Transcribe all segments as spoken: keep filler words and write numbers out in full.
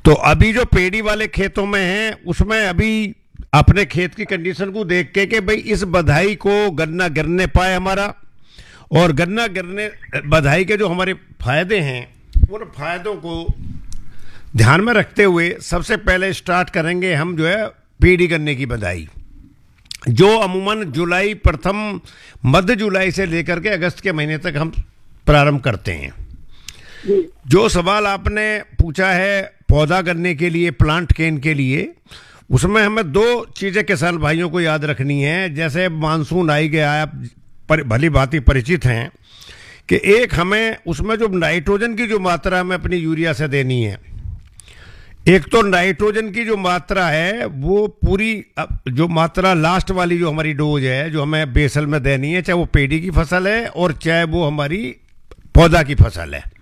तो अभी जो पेड़ी वाले खेतों में है उसमें अभी अपने खेत की कंडीशन को देख के कि भाई इस बधाई को गन्ना गिरने पाए हमारा, और गन्ना गिरने बधाई के जो हमारे फायदे हैं उन फायदों को ध्यान में रखते हुए सबसे पहले स्टार्ट करेंगे हम जो है पेड़ी गन्ने की बधाई, जो अमूमन जुलाई प्रथम मध्य जुलाई से लेकर के अगस्त के महीने तक हम प्रारंभ करते हैं। जो सवाल आपने पूछा है पौधा करने के लिए, प्लांट केन के लिए, उसमें हमें दो चीज़ें किसान भाइयों को याद रखनी है। जैसे मानसून आई गया है, आप भली भांति परिचित हैं कि एक हमें उसमें जो नाइट्रोजन की जो मात्रा हमें अपनी यूरिया से देनी है, एक तो नाइट्रोजन की जो मात्रा है वो पूरी जो मात्रा लास्ट वाली जो हमारी डोज है जो हमें बेसल में देनी है, चाहे वो पेड़ी की फसल है और चाहे वो हमारी पौधा की फसल है,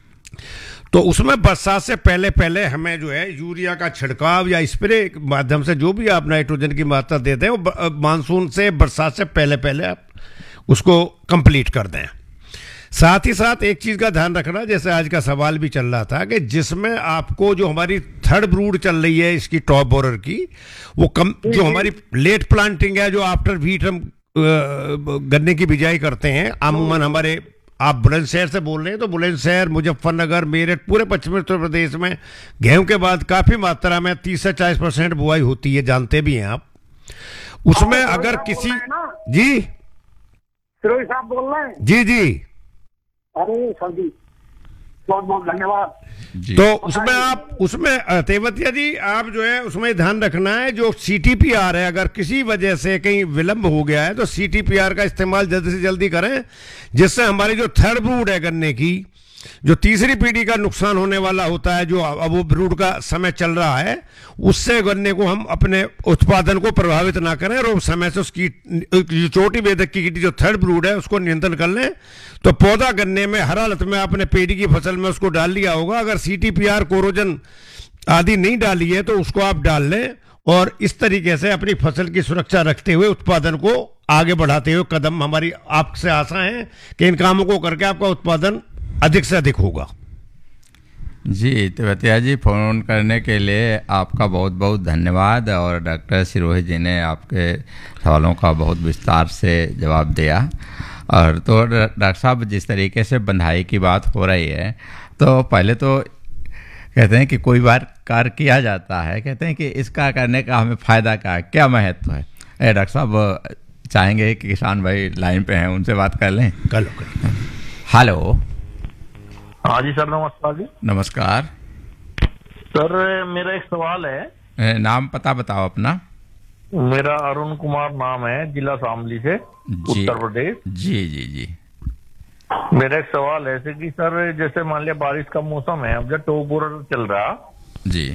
तो उसमें बरसात से पहले पहले हमें जो है यूरिया का छिड़काव या स्प्रे के माध्यम से जो भी आप नाइट्रोजन की मात्रा देते हैं वो मानसून से बरसात से पहले पहले आप उसको कंप्लीट कर दें। साथ ही साथ एक चीज़ का ध्यान रखना, जैसे आज का सवाल भी चल रहा था कि जिसमें आपको जो हमारी थर्ड ब्रूड चल रही है इसकी टॉप बोरर की, वो कम जो हमारी लेट प्लांटिंग है, जो आफ्टर वीट हम गन्ने की बिजाई करते हैं, अमूमन हमारे आप बुलंदशहर से बोल रहे हैं तो बुलंदशहर, मुजफ्फरनगर, मेरठ, पूरे पश्चिमी उत्तर प्रदेश में गेहूं के बाद काफ़ी मात्रा में तीस से चालीस परसेंट बुआई होती है, जानते भी हैं आप। उसमें अगर किसी जी सिरोही साहब बोल रहे हैं? जी जी अरे सर जी बहुत बहुत धन्यवाद। तो उसमें आप उसमें तेवतिया जी आप जो है उसमें ध्यान रखना है, जो सीटीपीआर है अगर किसी वजह से कहीं विलंब हो गया है तो सीटीपीआर का इस्तेमाल जल्दी से जल्दी करें, जिससे हमारी जो थर्ड ब्रूड है गन्ने की, जो तीसरी पीढ़ी का नुकसान होने वाला होता है, जो अब वो ब्रूड का समय चल रहा है, उससे गन्ने को हम अपने उत्पादन को प्रभावित ना करें और समय से उसकी जो चोटी बेधक की कीटी जो थर्ड ब्रूड है उसको नियंत्रण कर लें। तो पौधा गन्ने में हर हालत में आपने पेड़ी की फसल में उसको डाल लिया होगा, अगर सीटीपीआर कोरोजन आदि नहीं डाली है तो उसको आप डाल लें और इस तरीके से अपनी फसल की सुरक्षा रखते हुए उत्पादन को आगे बढ़ाते हुए कदम हमारी आपसे आशा है कि इन कामों को करके आपका उत्पादन अधिक से अधिक होगा। जी तेवतिया जी, फ़ोन करने के लिए आपका बहुत बहुत धन्यवाद, और डॉक्टर सिरोही जी ने आपके सवालों का बहुत विस्तार से जवाब दिया। और तो डॉक्टर साहब, जिस तरीके से बंधाई की बात हो रही है, तो पहले तो कहते हैं कि कोई बार कार्य किया जाता है, कहते हैं कि इसका करने का हमें फ़ायदा का क्या महत्व है। ए डॉक्टर साहब चाहेंगे कि किसान भाई लाइन पे हैं, उनसे बात कर लें। कर लो कर। हेलो। हाँ जी सर, नमस्कार जी। नमस्कार सर, मेरा एक सवाल है। ए, नाम पता बताओ अपना। मेरा अरुण कुमार नाम है, जिला शामली से, उत्तर प्रदेश। जी जी जी। मेरा एक सवाल है कि सर जैसे मान लिया बारिश का मौसम है, अब जब टॉप बोरर चल रहा जी,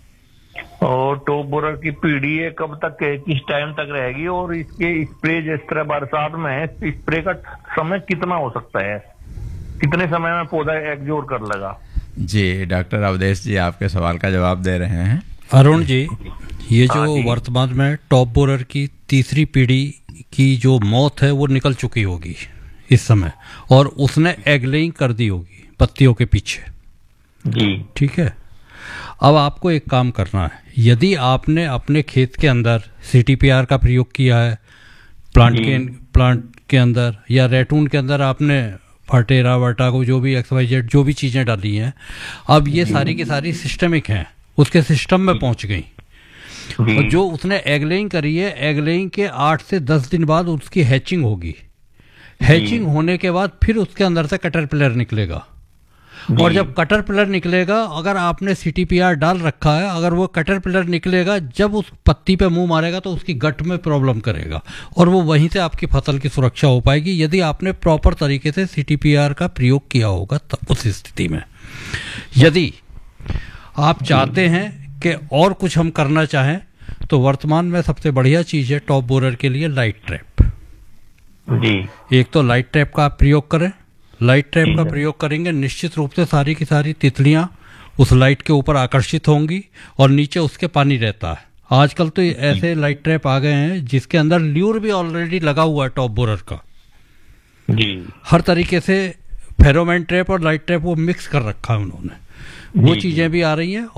और टॉप बोरर की पीढ़ी है कब तक, किस टाइम तक रहेगी, और इसके स्प्रे जिस तरह बरसात में है, स्प्रे का समय कितना हो सकता है, कितने समय में पौधा एग्जोर कर लगा? जी डॉक्टर अवधेश जी आपके सवाल का जवाब दे रहे हैं। अरुण जी, ये जो वर्तमान में टॉप बोरर की तीसरी पीढ़ी की जो मौत है वो निकल चुकी होगी इस समय, और उसने एगलेइंग कर दी होगी पत्तियों के पीछे जी। ठीक है। अब आपको एक काम करना है, यदि आपने अपने खेत के अंदर सीटीपीआर का प्रयोग किया है, प्लांट के प्लांट के अंदर या रेटून के अंदर आपने फटेरा वटा को जो भी एक्स वाई जेड जो भी चीज़ें डाली हैं, अब ये सारी की सारी सिस्टमिक हैं, उसके सिस्टम में पहुंच गई। और जो उसने एगलेइंग करी है, एगलेइंग के आठ से दस दिन बाद उसकी हैचिंग होगी। हैचिंग होने के बाद फिर उसके अंदर से कटरपिलर निकलेगा, और जब कटरपिलर निकलेगा, अगर आपने सीटीपीआर डाल रखा है, अगर वो कटरपिलर निकलेगा जब उस पत्ती पे मुंह मारेगा तो उसकी गट में प्रॉब्लम करेगा, और वो वहीं से आपकी फसल की सुरक्षा हो पाएगी यदि आपने प्रॉपर तरीके से सीटीपीआर का प्रयोग किया होगा। तब उस स्थिति में यदि आप चाहते हैं कि और कुछ हम करना चाहें, तो वर्तमान में सबसे बढ़िया चीज़ है टॉप बोरर के लिए लाइट ट्रैप जी। एक तो लाइट ट्रैप का आप प्रयोग करें। लाइट ट्रैप का प्रयोग करेंगे, निश्चित रूप से सारी की सारी तितलियां उस लाइट के ऊपर आकर्षित होंगी और नीचे उसके पानी रहता है। आजकल तो ऐसे लाइट ट्रैप आ गए हैं जिसके अंदर ल्यूर भी ऑलरेडी लगा हुआ है टॉप बोरर का जी। हर तरीके से फेरोमोन ट्रैप और लाइट ट्रैप वो मिक्स कर रखा है उन्होंने, वो चीज़ें भी आ रही हैं।